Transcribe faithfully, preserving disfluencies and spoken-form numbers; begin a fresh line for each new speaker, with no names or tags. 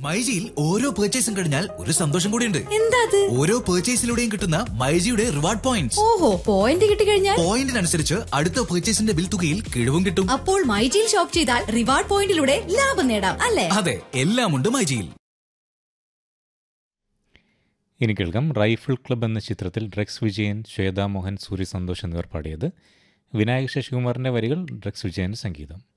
മൈജിയിൽ ഓരോ പർച്ചേസും കഴിഞ്ഞാൽ ഒരു സന്തോഷം കൂടിയുണ്ട്.
എന്താ അത്?
ഓരോ പർച്ചേസിലൂടെയും കിട്ടുന്ന മൈജിയുടെ റിവാർഡ് പോയിന്റ്സ്.
ഓഹോ, പോയിന്റ് കിട്ടി കഴിഞ്ഞാൽ
പോയിന്റിനനുസരിച്ച് അടുത്ത പർച്ചേസിന്റെ ബിൽ തുകയിൽ കിഴിവും കിട്ടും.
അപ്പോൾ മൈജിയിൽ ഷോപ്പ് ചെയ്താൽ റിവാർഡ് പോയിന്റിലൂടെ ലാഭം നേടാം അല്ലേ?
അതെ, എല്ലാം ഉണ്ട് മൈജിയിൽ.
ഇനി കേൾക്കാം റൈഫിൾ ക്ലബ് എന്ന ചിത്രത്തിൽ ഡ്രഗ്സ് വിജയൻ, ശ്വേതാ മോഹൻ, സൂര്യ സന്തോഷ് എന്നിവർ പാടിയത്. വിനായക് ശശികുമാറിന്റെ വരികൾ, ഡ്രഗ്സ് വിജയൻ സംഗീതം.